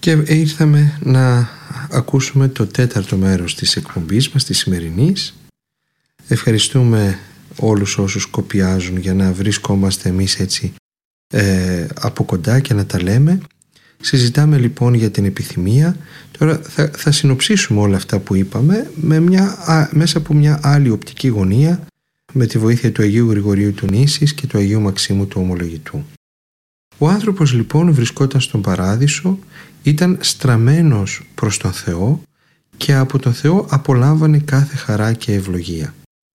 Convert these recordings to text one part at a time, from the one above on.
Και ήρθαμε να ακούσουμε το 4ο μέρος της εκπομπής μας, της σημερινής. Ευχαριστούμε όλους όσους κοπιάζουν για να βρισκόμαστε εμείς έτσι από κοντά και να τα λέμε. Συζητάμε λοιπόν για την επιθυμία. Τώρα θα συνοψίσουμε όλα αυτά που είπαμε μέσα από μια άλλη οπτική γωνία, με τη βοήθεια του Αγίου Γρηγορίου του Νήσης και του Αγίου Μαξίμου του Ομολογητού. Ο άνθρωπος λοιπόν βρισκόταν στον Παράδεισο, ήταν στραμμένος προς τον Θεό και από τον Θεό απολάμβανε κάθε χαρά και ευλογία.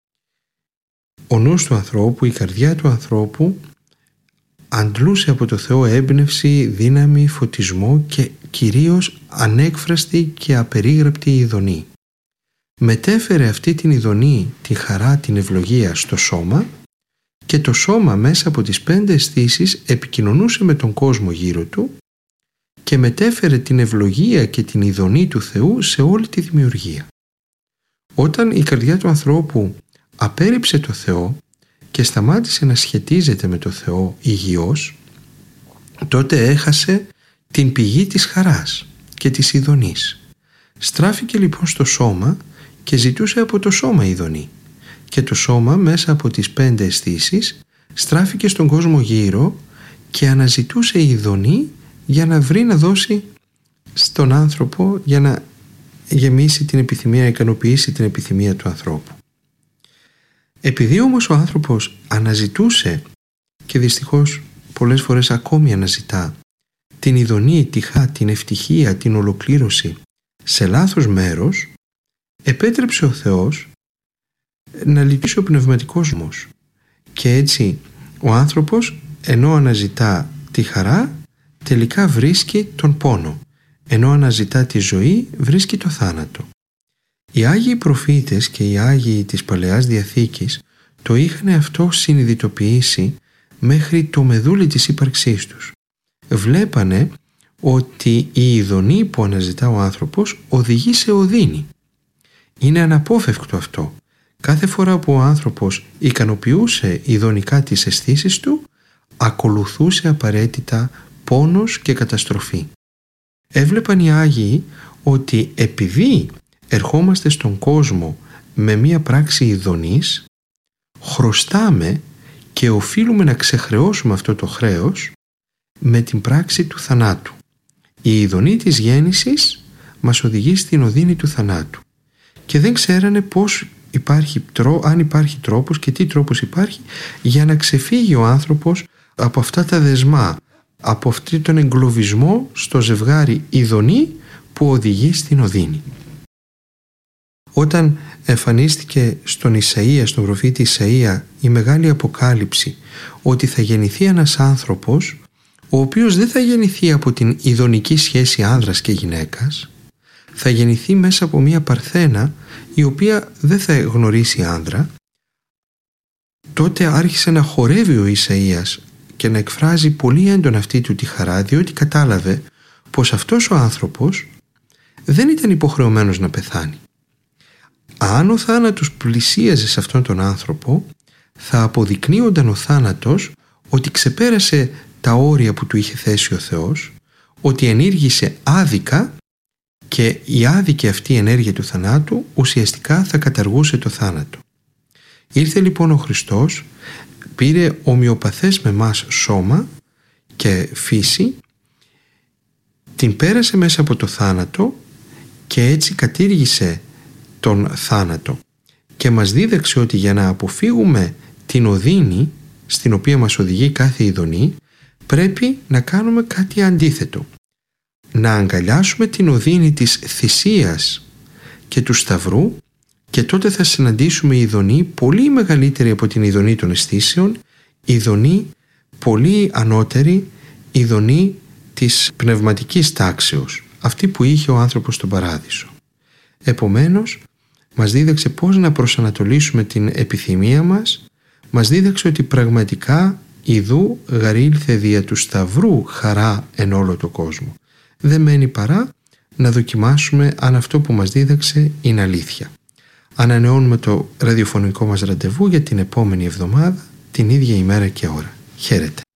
Ο νους του ανθρώπου, η καρδιά του ανθρώπου αντλούσε από το Θεό έμπνευση, δύναμη, φωτισμό και κυρίως ανέκφραστη και απερίγραπτη ειδονή. Μετέφερε αυτή την ειδονή, τη χαρά, την ευλογία στο σώμα και το σώμα μέσα από τις 5 αισθήσεις επικοινωνούσε με τον κόσμο γύρω του και μετέφερε την ευλογία και την ειδονή του Θεού σε όλη τη δημιουργία. Όταν η καρδιά του ανθρώπου απέρριψε το Θεό και σταμάτησε να σχετίζεται με το Θεό υγιώς, τότε έχασε την πηγή της χαράς και της ειδονής. Στράφηκε λοιπόν στο σώμα και ζητούσε από το σώμα ειδονή. Και το σώμα μέσα από τις 5 αισθήσεις στράφηκε στον κόσμο γύρω και αναζητούσε ειδονή για να βρει να δώσει στον άνθρωπο, για να γεμίσει την επιθυμία, να ικανοποιήσει την επιθυμία του ανθρώπου. Επειδή όμως ο άνθρωπος αναζητούσε και δυστυχώς πολλές φορές ακόμη αναζητά την ειδονή, την ευτυχία, την ολοκλήρωση σε λάθος μέρος, επέτρεψε ο Θεός να λειτουργήσει ο πνευματικός νους. Και έτσι ο άνθρωπος, ενώ αναζητά τη χαρά, τελικά βρίσκει τον πόνο. Ενώ αναζητά τη ζωή, βρίσκει το θάνατο. Οι Άγιοι προφήτες και οι Άγιοι της Παλαιάς Διαθήκης το είχαν αυτό συνειδητοποιήσει μέχρι το μεδούλι της ύπαρξής τους. Βλέπανε ότι η ειδονή που αναζητά ο άνθρωπος οδηγεί σε οδύνη. Είναι αναπόφευκτο αυτό. Κάθε φορά που ο άνθρωπος ικανοποιούσε ειδονικά τις αισθήσεις του, ακολουθούσε απαραίτητα πόνος και καταστροφή. Έβλεπαν οι Άγιοι ότι επειδή ερχόμαστε στον κόσμο με μία πράξη ειδονής, χρωστάμε και οφείλουμε να ξεχρεώσουμε αυτό το χρέος με την πράξη του θανάτου. Η ειδονή της γέννησης μας οδηγεί στην οδύνη του θανάτου. Και δεν ξέρανε αν υπάρχει τρόπος και τι τρόπος υπάρχει για να ξεφύγει ο άνθρωπος από αυτά τα δεσμά, από αυτόν τον εγκλωβισμό στο ζευγάρι ειδονή που οδηγεί στην οδύνη. Όταν εμφανίστηκε στον προφήτη Ισαΐα η μεγάλη αποκάλυψη ότι θα γεννηθεί ένας άνθρωπος ο οποίος δεν θα γεννηθεί από την ειδονική σχέση άνδρας και γυναίκας, θα γεννηθεί μέσα από μια παρθένα η οποία δεν θα γνωρίσει άνδρα, τότε άρχισε να χορεύει ο Ισαΐας και να εκφράζει πολύ έντονα αυτή του τη χαρά, διότι κατάλαβε πως αυτός ο άνθρωπος δεν ήταν υποχρεωμένος να πεθάνει. Αν ο θάνατος πλησίαζε σε αυτόν τον άνθρωπο, θα αποδεικνύονταν ο θάνατος ότι ξεπέρασε τα όρια που του είχε θέσει ο Θεός, ότι ενήργησε άδικα και η άδικη αυτή ενέργεια του θανάτου ουσιαστικά θα καταργούσε το θάνατο. Ήρθε λοιπόν ο Χριστός, πήρε ομοιοπαθές με μας σώμα και φύση, την πέρασε μέσα από το θάνατο και έτσι κατήργησε τον θάνατο και μας δίδαξε ότι για να αποφύγουμε την οδύνη στην οποία μας οδηγεί κάθε ειδονή, πρέπει να κάνουμε κάτι αντίθετο. Να αγκαλιάσουμε την οδύνη της θυσίας και του σταυρού και τότε θα συναντήσουμε ειδονή πολύ μεγαλύτερη από την ειδονή των αισθήσεων, ειδονή πολύ ανώτερη, ειδονή της πνευματικής τάξεως, αυτή που είχε ο άνθρωπος στον Παράδεισο. Επομένως, μας δίδαξε πώς να προσανατολίσουμε την επιθυμία μας δίδαξε ότι πραγματικά ιδού γαρήλθε δια του σταυρού χαρά εν όλο το κόσμο. Δεν μένει παρά να δοκιμάσουμε αν αυτό που μας δίδαξε είναι αλήθεια. Ανανεώνουμε το ραδιοφωνικό μας ραντεβού για την επόμενη εβδομάδα, την ίδια ημέρα και ώρα. Χαίρετε.